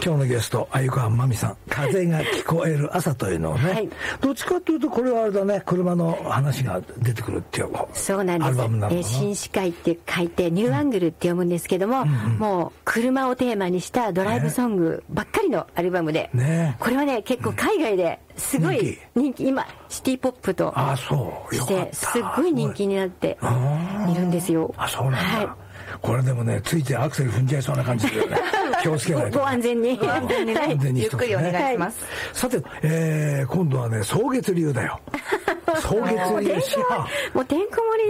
今日のゲスト鮎川真美さん、風が聞こえる朝というのをね、はい、どっちかというとこれはあれだね、車の話が出てくるっていうそうなんです。アルバムなのかな。新視界って書いてニューアングルって読むんですけども、もう車をテーマにしたドライブソングばっかりのアルバムで、これはね結構海外ですごい人気、今シティポップとしてすごい人気になっているんですよ。 あ、そうなんだ、はい。これでもね、ついてアクセル踏んじゃいそうな感じですよね。気をつけないと。 ご安全に。 ゆっくりお願いします。 さて、今度はね、草月流だよ。草月流。 もうてんこ盛り